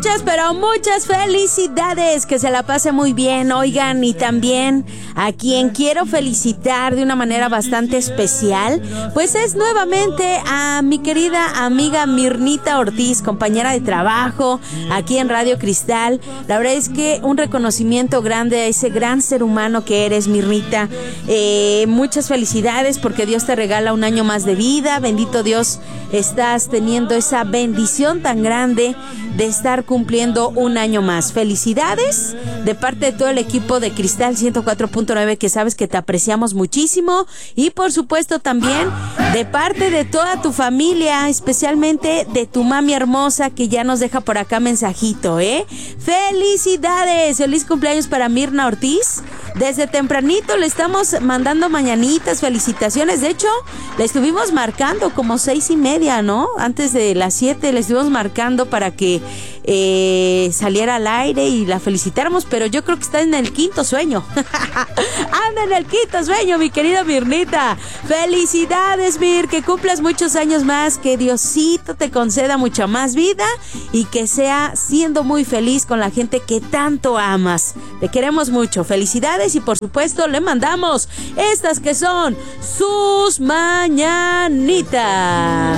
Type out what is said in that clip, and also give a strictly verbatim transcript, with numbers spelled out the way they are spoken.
Muchas, pero muchas felicidades, que se la pase muy bien, oigan, y también a quien quiero felicitar de una manera bastante especial, pues es nuevamente a mi querida amiga Mirnita Ortiz, compañera de trabajo aquí en Radio Cristal. La verdad es que un reconocimiento grande a ese gran ser humano que eres, Mirnita. Eh, muchas felicidades porque Dios te regala un año más de vida, bendito Dios, estás teniendo esa bendición tan grande de estar cumpliendo un año más. Felicidades de parte de todo el equipo de Cristal ciento cuatro punto nueve, que sabes que te apreciamos muchísimo, y por supuesto también de parte de toda tu familia, especialmente de tu mami hermosa que ya nos deja por acá mensajito, ¿eh? Felicidades, feliz cumpleaños para Mirna Ortiz. Desde tempranito le estamos mandando mañanitas, felicitaciones. De hecho, le estuvimos marcando como seis y media, ¿no? Antes de las siete le estuvimos marcando para que eh, saliera al aire y la felicitáramos, pero yo creo que está en el quinto sueño. Anda en el quinto sueño, mi querida Mirnita. Felicidades, Mir, que cumplas muchos años más, que Diosito te conceda mucha más vida y que sea siendo muy feliz con la gente que tanto amas. Te queremos mucho. Felicidades. Y por supuesto le mandamos estas que son sus mañanitas.